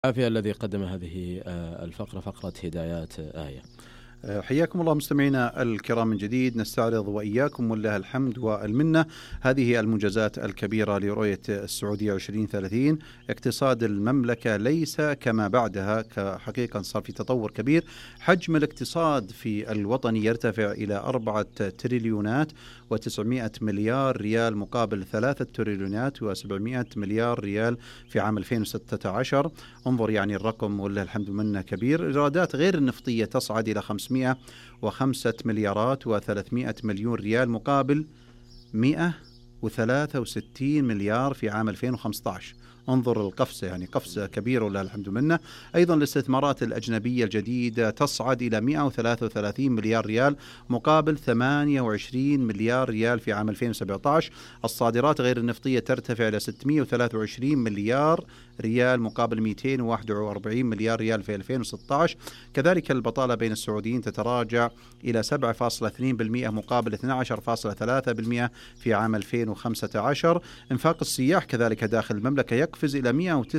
عافية الذي قدم هذه الفقرة، فقرة هدايات آية. حياكم الله مستمعينا الكرام من جديد، نستعرض وإياكم والله الحمد والمنة هذه المنجزات الكبيرة لرؤية السعودية 2030. اقتصاد المملكة ليس كما بعدها، كحقيقة صار في تطور كبير. حجم الاقتصاد في الوطن يرتفع إلى 4 تريليونات و900 مليار ريال مقابل 3 تريليونات و700 مليار ريال في عام 2016. انظر يعني الرقم والله الحمد منه كبير. الإيرادات غير النفطية تصعد إلى 505 مليارات و300 مليون ريال مقابل 163 مليار في عام 2015. انظر القفزة، يعني قفزة كبيرة ولله الحمد منه. أيضا الاستثمارات الأجنبية الجديدة تصعد إلى 133 مليار ريال مقابل 28 مليار ريال في عام 2017. الصادرات غير النفطية ترتفع إلى 623 مليار ريال مقابل 241 مليار ريال في 2016. كذلك البطالة بين السعوديين تتراجع إلى 7.2% مقابل 12.3% في عام 2015. انفاق السياح كذلك داخل المملكة يقفز إلى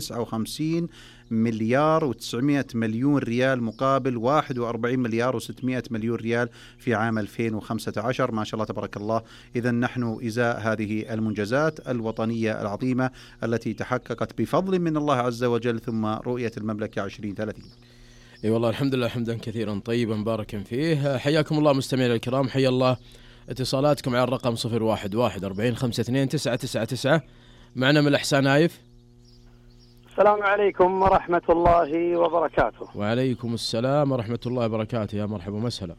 159 مليار و900 مليون ريال مقابل 41 مليار و600 مليون ريال في عام 2015. ما شاء الله تبارك الله. إذن نحن إزاء هذه المنجزات الوطنية العظيمة التي تحققت بفضل من الله عز وجل ثم رؤية المملكة 2030. اي والله الحمد لله حمدا كثيرا طيبا مباركا فيه. حياكم الله مستمعينا الكرام، حيا الله اتصالاتكم على الرقم 011 40 52 999. معنا من الإحسان نايف. السلام عليكم ورحمة الله وبركاته. وعليكم السلام ورحمة الله وبركاته، يا مرحبا ومسهلا.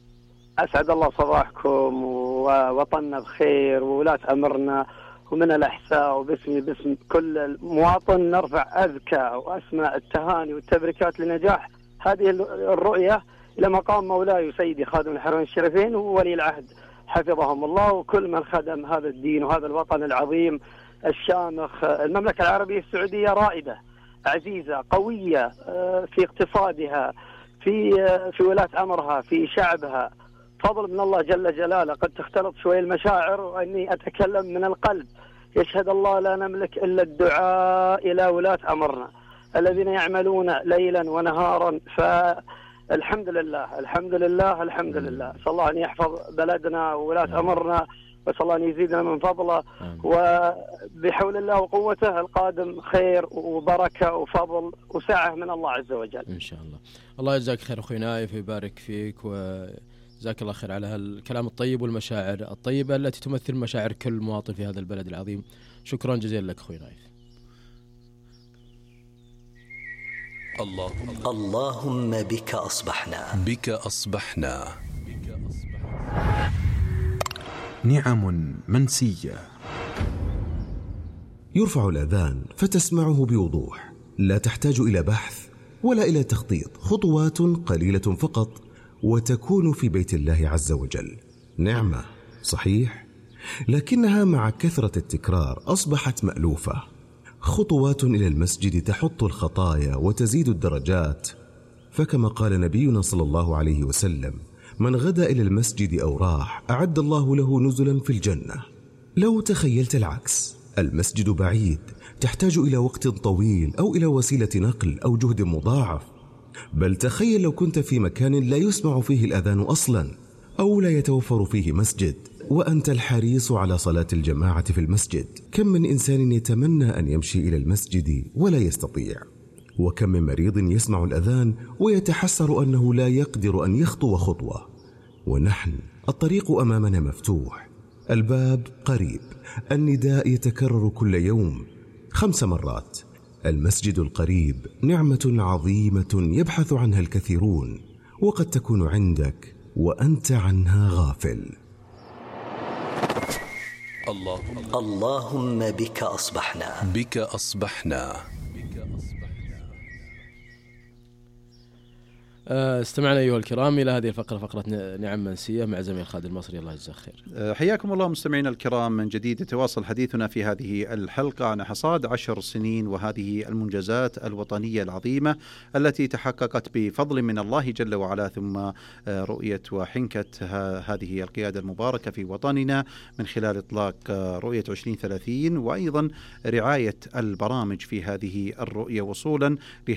أسعد الله صباحكم ووطننا بخير وولاة أمرنا، ومن الأحساء وباسمي باسم كل مواطن نرفع أذكى وأسمى التهاني والتبريكات لنجاح هذه الرؤية إلى مقام مولاي وسيدي خادم الحرمين الشريفين وولي العهد حفظهم الله، وكل من خدم هذا الدين وهذا الوطن العظيم الشامخ. المملكة العربية السعودية رائدة عزيزة قوية في اقتصادها، في ولاة أمرها، في شعبها، فضل من الله جل جلاله. قد تختلط شوي المشاعر وأني أتكلم من القلب. يشهد الله لا نملك إلا الدعاء إلى ولاة أمرنا الذين يعملون ليلا ونهارا. فالحمد لله الحمد لله الحمد لله. صلى الله أن يحفظ بلدنا وولاة أمرنا، وصلى الله أن يزيدنا من فضله، وبحول الله وقوته القادم خير وبركة وفضل وسعة من الله عز وجل إن شاء الله. الله يجزاك خير أخوي نايف ويبارك فيك، وجزاك الله خير على هالكلام الطيب والمشاعر الطيبة التي تمثل مشاعر كل مواطن في هذا البلد العظيم. شكرا جزيلا لك أخوي نايف. اللهم بك أصبحنا نعم منسية. يرفع الأذان فتسمعه بوضوح، لا تحتاج إلى بحث ولا إلى تخطيط، خطوات قليلة فقط وتكون في بيت الله عز وجل. نعمة صحيح، لكنها مع كثرة التكرار أصبحت مألوفة. خطوات إلى المسجد تحط الخطايا وتزيد الدرجات، فكما قال نبينا صلى الله عليه وسلم: من غدا إلى المسجد أو راح أعد الله له نزلا في الجنة. لو تخيلت العكس، المسجد بعيد، تحتاج إلى وقت طويل أو إلى وسيلة نقل أو جهد مضاعف. بل تخيل لو كنت في مكان لا يسمع فيه الأذان أصلا، أو لا يتوفر فيه مسجد، وأنت الحريص على صلاة الجماعة في المسجد. كم من إنسان يتمنى أن يمشي إلى المسجد ولا يستطيع، وكم من مريض يسمع الأذان ويتحسر أنه لا يقدر أن يخطو خطوة. ونحن الطريق أمامنا مفتوح، الباب قريب، النداء يتكرر كل يوم 5 مرات. المسجد القريب نعمة عظيمة يبحث عنها الكثيرون، وقد تكون عندك وأنت عنها غافل. اللهم بك أصبحنا. استمعنا أيها الكرام إلى هذه الفقرة، فقرة نعم منسية مع زميل خالد المصري، الله يجزاه خير. حياكم الله مستمعينا الكرام من جديد. يتواصل حديثنا في هذه الحلقة عن حصاد 10 سنين وهذه المنجزات الوطنية العظيمة التي تحققت بفضل من الله جل وعلا، ثم رؤية وحنكة هذه القيادة المباركة في وطننا من خلال إطلاق رؤية 2030 وأيضا رعاية البرامج في هذه الرؤية وصولا